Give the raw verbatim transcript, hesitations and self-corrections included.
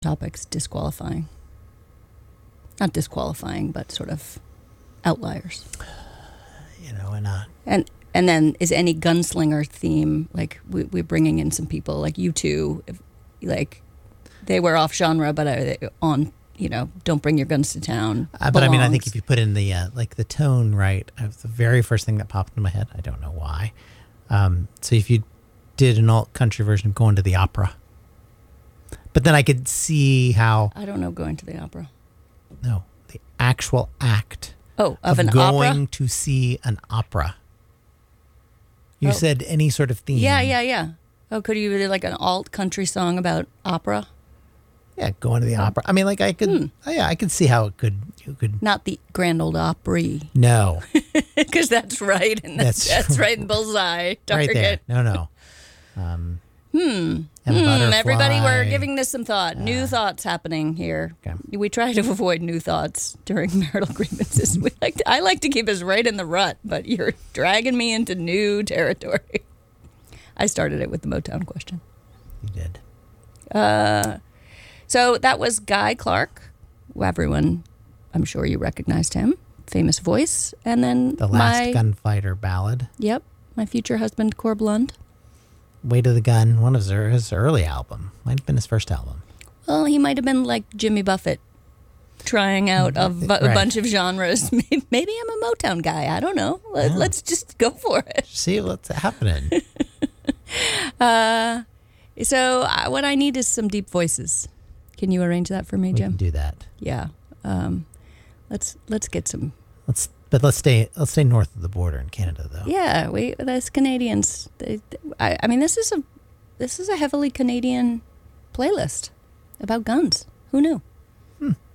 topics disqualifying. Not disqualifying, but sort of outliers. You know, and uh, And and then is any gunslinger theme, like we, we're bringing in some people like U two, if, like they were off genre, but uh, on, you know, don't bring your guns to town. uh, but I mean, I belongs. think if you put in the uh, like the tone right, of the very first thing that popped into my head, I don't know why. Um, so if you did an alt country version of Going to the Opera, but then I could see how I don't know going to the opera. no, the actual act Oh, of, of an going opera? to see an opera. You Oh. said any sort of theme. Yeah, yeah, yeah. Oh, could you do like an alt country song about opera? Yeah, going to the opera. I mean, like I could. Hmm. Oh, yeah, I could see how it could. You could. Not the Grand Old Opry, No, because that's right, and that's, That's- that's right in bullseye target. right there. No, no. Um, Hmm. and Hmm. butterfly. Everybody, we're giving this some thought. New thoughts happening here. Okay. We try to avoid new thoughts during marital grievances. We like to, I like to keep us right in the rut, but you're dragging me into new territory. I started it with the Motown question. You did. Uh, so that was Guy Clark, who everyone, I'm sure you recognized him, famous voice, and then The Last my Gunfighter Ballad. yep, my future husband Corb Lund. Weight of the Gun. One of his, his early album. Might have been his first album. Well, he might have been like Jimmy Buffett, trying out a, bu- a Right. bunch of genres. Maybe I'm a Motown guy. I don't know. Let, Yeah. Let's just go for it. See what's happening. Uh, so uh, what I need is some deep voices. Can you arrange that for me, We Jim? can do that. Yeah. Um, let's let's get some. Let's. But let's stay. Let's stay north of the border in Canada, though. Yeah, we as Canadians. They, I, I mean, this is a this is a heavily Canadian playlist about guns. Who knew?